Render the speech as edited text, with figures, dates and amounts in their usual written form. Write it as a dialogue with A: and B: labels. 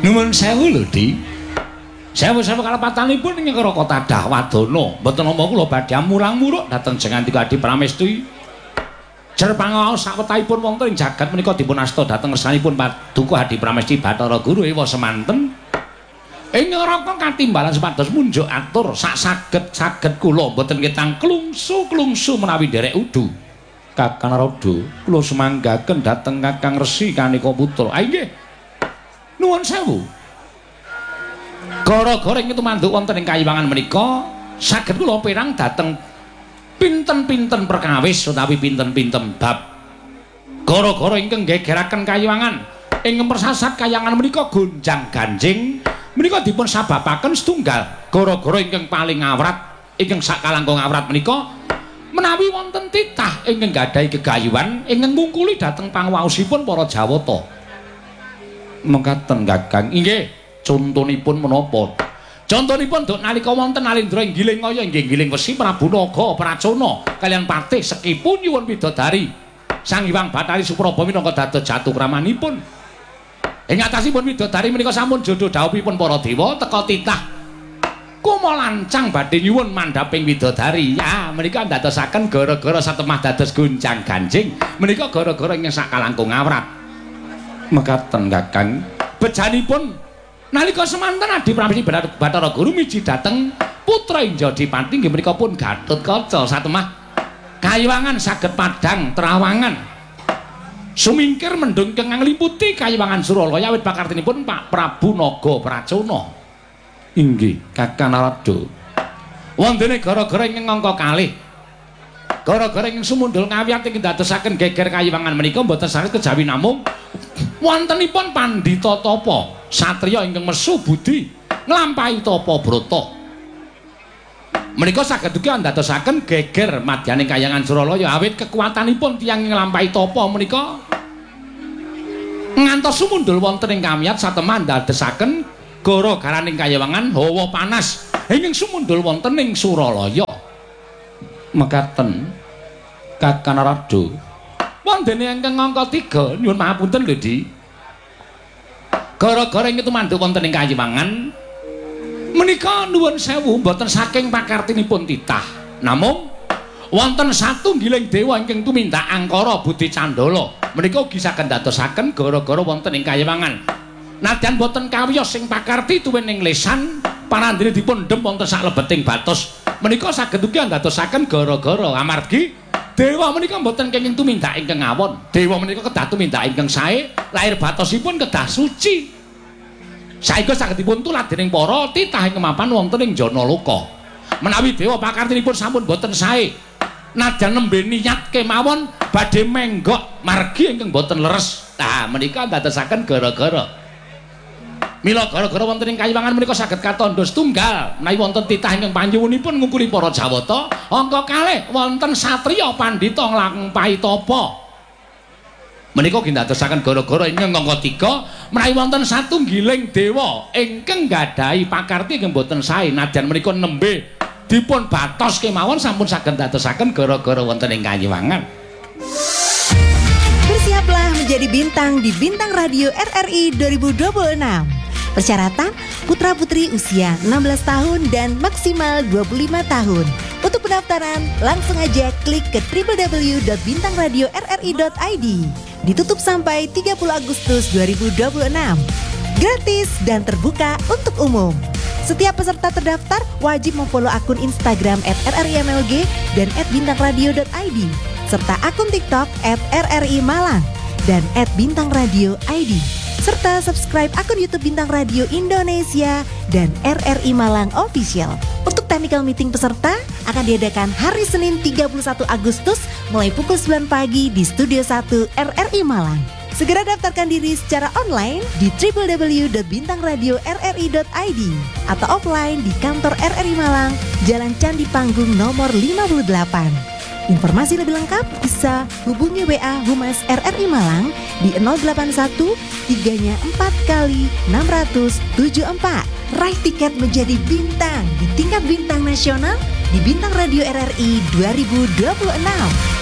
A: Nuwun sewu lho, Di. Sewu-sewu kalepatanipun ing Kota Dahwadana. Mboten nampa kula badhe mulang-muruk dhateng Jengantika Adi Pramesti. Jer pangaos sawetahipun wonten ing jagat menika dipun asta dhateng ngersanipun Paduka Adi Pramesti Bathara Guru ewa semanten. Ing raka katimbalan supados munjuk atur sak saged kula mboten ketang klungsu menawi nderek udu. Kakang Narada, kula semanggaken dhateng Kakang Resi Kanika Putra. Ah nggih. Nuwun sewu. Gara-gara ing tumanduk wonten ing kayiwangan menika saged kula pirang dhateng pinten-pinten perkawis utawi pinten-pinten bab. Gara-gara ingkang gegeraken kayiwangan ing persasat kayangan menika gonjang-ganjing menika dipun sababaken setunggal gara-gara ingkang paling awrat ingkang sakalangkung awrat menika menawi wonten titah ingkang gadhahi gegayuhan ingkang ngungkuli dhateng pangwaosipun para Jawata. Mekaten Kakang. Inggih, contonipun menapa? Contonipun duk nalika wonten Alendra nggiling kaya inggih nggiling wesi Prabu Naga Pracana kaliyan Patih Sekipu nyuwun widodari Sang Hyang Bathari Supraba minangka dados jatuh kramanipun. Ing atasipun widodari menika sampun jodho dhawuhipun para dewa teka titah kuma lancang badhe nyuwun mandhaping widodari. Ya, menika ndadosaken gara-gara satemah dados gonjang-ganjing menika gara-gara ing sakalangkung awrat. Mekaten Kakang. Bejanipun nalika semanten Adi Pramesti Bathara Guru miji dhateng putra Injadipati nggih menika pun Gatotkaca satemah kayiwangan saged padhang trawangan. Sumingkir mendung kang ngliputi kayiwangan Suralaya awit pakartinipun Pak Prabu Naga Pracana. Inggih, Kakang Narada. Wondene gara-gara ing angka kalih. Gara-gara ing sumundul ngawiyat ing dadosaken geger kayiwangan menika mboten saged kejawi namung wontenipun pandhita tapa satriya ingkang mesu budi nglampahi tapa brata. Menika saged ugi ndadosaken geger madyaning kayangan Suralaya awit kekuatanipun tiyang nglampahi tapa menika ngantos sumundul wonten ing kamiyat satemah ndadosaken gara-garaning kayiwangan hawa panas ingkang sumundul wonten ing Suralaya. Mekaten Kakang Narada. Wondene ingkang angka 3 nyuwun mahapunten lho, Di. Gara-gara ing tumanduk wonten ing kayiwangan menika nuwun sewu mboten saking pakartinipun titah. Namung wonten satunggiling dewa ingkang tumindak angkara Budi Candala. Menika ugi saged ndadosaken gara-gara wonten ing kayiwangan. Nadyan boten kawiyos sing pakarti tuwin ing lesan parandene dipun ndhem wonten saklebeting batos. Menika saged ugi ndadosaken gara-gara amargi dewa menika mboten kenging tumindak ingkang awon. Dewa menika kedah tumindak ingkang sae, lair batosipun kedah suci. Saéngga saged dipun tulad dening para titah ing kemapan wonten ing Janaloka. Menawi dewa pakartinipun sampun boten sae, nadyan nembe niat kemawon badhe menggok margi ingkang boten leres. Nah, menika ndadosaken gara-gara mila gara-gara wonten ing kayiwangan menika saged katandha setunggal menawi wonten titah ingkang panjenenganipun ngungkuli para Jawata. Angka kalih wonten satriya pandhita nglampahi tapa. Menika gindadosaken gara-gara ingkang angka 3 menawi wonten satunggiling dewa ingkang gadhahi pakarti ingkang boten sae nadyan menika nembe dipun batos kemawon sampun saged ndadosaken gara-gara wonten ing kayiwangan.
B: Bersiaplah menjadi bintang di Bintang Radio RRI 2026. Persyaratan putra-putri usia 16 tahun dan maksimal 25 tahun. Untuk pendaftaran langsung aja klik ke www.bintangradiorri.id. Ditutup sampai 30 Agustus 2026. Gratis dan terbuka untuk umum. Setiap peserta terdaftar wajib memfollow akun Instagram @rrimlg dan @bintangradio.id serta akun TikTok @rrimalang dan @bintangradio.id. Serta subscribe akun YouTube Bintang Radio Indonesia dan RRI Malang Official. Untuk technical meeting peserta akan diadakan hari Senin 31 Agustus mulai pukul 9 pagi di Studio 1 RRI Malang. Segera daftarkan diri secara online di www.bintangradiorri.id atau offline di kantor RRI Malang, Jalan Candi Panggung nomor 58. Informasi lebih lengkap bisa hubungi WA Humas RRI Malang di 081 3-nya 4 kali 674. Raih tiket menjadi bintang di tingkat bintang nasional di Bintang Radio RRI 2026.